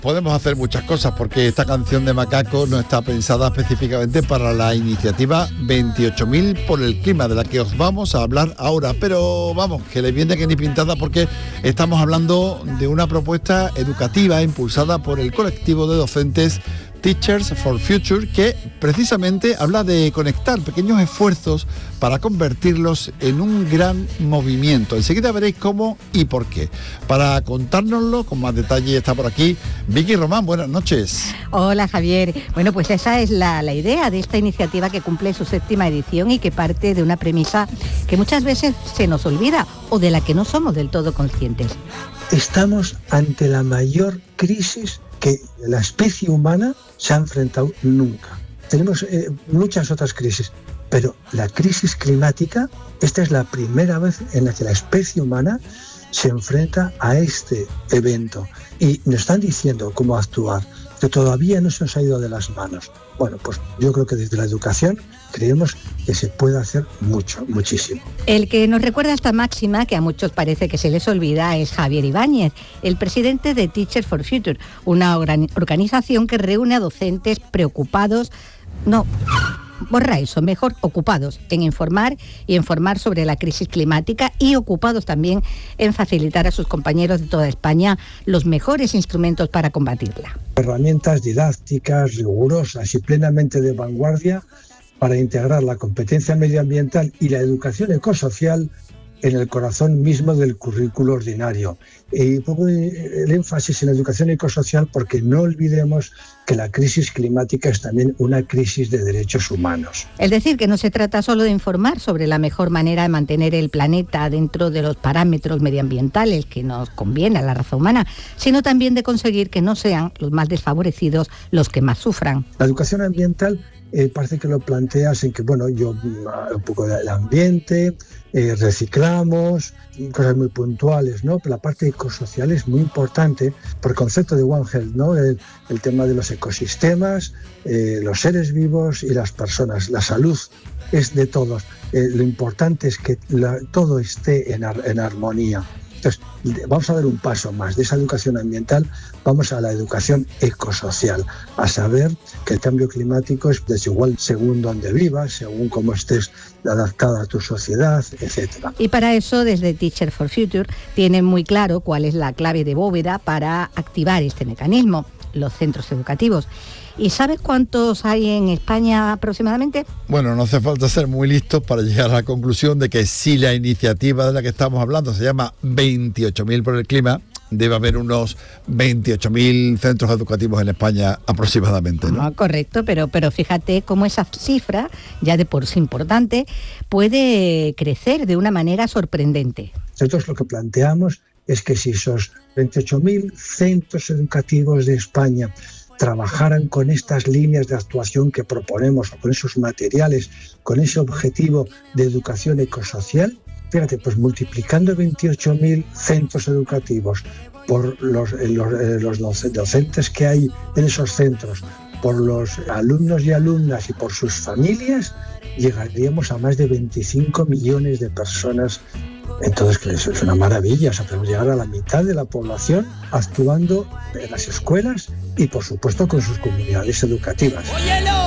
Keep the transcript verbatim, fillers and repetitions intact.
podemos hacer muchas cosas porque esta canción de Macaco no está pensada específicamente para la iniciativa veintiocho mil por el clima, de la que os vamos a hablar ahora, pero vamos, que le viene que ni pintada, porque estamos hablando de una propuesta educativa impulsada por el colectivo de docentes Teachers for Future, que precisamente habla de conectar pequeños esfuerzos para convertirlos en un gran movimiento. Enseguida veréis cómo y por qué. Para contárnoslo con más detalle está por aquí Vicky Román. Buenas noches. Hola, Javier. Bueno, pues esa es la, la idea de esta iniciativa, que cumple su séptima edición y que parte de una premisa que muchas veces se nos olvida o de la que no somos del todo conscientes. Estamos ante la mayor crisis que la especie humana se ha enfrentado nunca. Tenemos eh, muchas otras crisis, pero la crisis climática, esta es la primera vez en la que la especie humana se enfrenta a este evento. Y nos están diciendo cómo actuar, que todavía no se nos ha ido de las manos. Bueno, pues yo creo que desde la educación creemos que se puede hacer mucho, muchísimo. El que nos recuerda esta máxima, que a muchos parece que se les olvida, es Javier Ibáñez, el presidente de Teachers for Future, una organización que reúne a docentes preocupados, no, borra eso, mejor ocupados en informar y en formar sobre la crisis climática, y ocupados también en facilitar a sus compañeros de toda España los mejores instrumentos para combatirla. Herramientas didácticas, rigurosas y plenamente de vanguardia para integrar la competencia medioambiental y la educación ecosocial en el corazón mismo del currículo ordinario. Y pongo el énfasis en la educación ecosocial porque no olvidemos que la crisis climática es también una crisis de derechos humanos. Es decir, que no se trata solo de informar sobre la mejor manera de mantener el planeta dentro de los parámetros medioambientales que nos conviene a la raza humana, sino también de conseguir que no sean los más desfavorecidos los que más sufran. La educación ambiental Eh, parece que lo planteas en que, bueno, yo un poco del ambiente, eh, reciclamos, cosas muy puntuales, ¿no? Pero la parte ecosocial es muy importante por el concepto de One Health, ¿no? El, el tema de los ecosistemas, eh, los seres vivos y las personas. La salud es de todos. Eh, lo importante es que la, todo esté en, ar, en armonía. Entonces, vamos a dar un paso más de esa educación ambiental, vamos a la educación ecosocial, a saber que el cambio climático es desigual según donde vivas, según cómo estés adaptada a tu sociedad, etcétera. Y para eso, desde Teachers for Future tienen muy claro cuál es la clave de bóveda para activar este mecanismo: los centros educativos. ¿Y sabes cuántos hay en España aproximadamente? Bueno, no hace falta ser muy listos para llegar a la conclusión de que si la iniciativa de la que estamos hablando se llama veintiocho mil por el clima, debe haber unos veintiocho mil centros educativos en España aproximadamente, ¿no? No, correcto, pero, pero fíjate cómo esa cifra, ya de por sí importante, puede crecer de una manera sorprendente. Nosotros lo que planteamos es que si esos veintiocho mil centros educativos de España trabajaran con estas líneas de actuación que proponemos, o con esos materiales, con ese objetivo de educación ecosocial, fíjate, pues multiplicando veintiocho mil centros educativos por los, los, los docentes que hay en esos centros, por los alumnos y alumnas y por sus familias, llegaríamos a más de veinticinco millones de personas. Entonces, eso es una maravilla. O sea, podemos llegar a la mitad de la población actuando en las escuelas y, por supuesto, con sus comunidades educativas. ¡Óyelo!